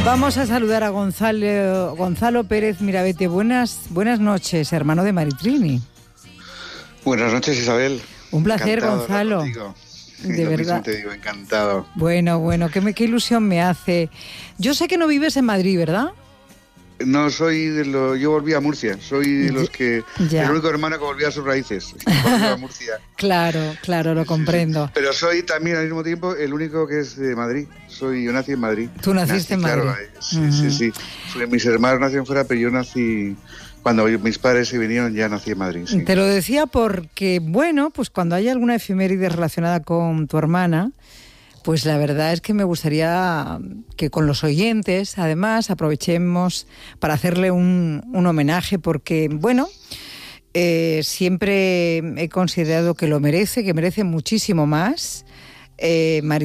Vamos a saludar a Gonzalo Pérez Mirabete. Buenas noches, hermano de Maritrini. Buenas noches, Isabel. Un placer, encantado Gonzalo. De verdad. Mismo te digo, encantado. Bueno, qué ilusión me hace. Yo sé que no vives en Madrid, ¿verdad? No, yo volví a Murcia, soy de los que... Ya. El único hermano que volvió a sus raíces, volvió a Murcia. Claro, lo comprendo. Sí. Pero soy también al mismo tiempo el único que es de Madrid. Yo nací en Madrid. Tú naciste en Madrid. Claro, sí. Mis hermanos nacieron fuera, pero yo nací... Cuando mis padres se vinieron ya nací en Madrid, sí. Te lo decía porque, pues cuando haya alguna efeméride relacionada con tu hermana, pues la verdad es que me gustaría que con los oyentes, además, aprovechemos para hacerle un homenaje porque, siempre he considerado que lo merece, que merece muchísimo más.